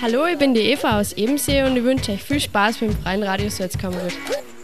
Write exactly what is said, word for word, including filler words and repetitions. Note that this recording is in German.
Hallo, ich bin die Eva aus Ebensee und ich wünsche euch viel Spaß mit dem Freien Radio Salzkammergut.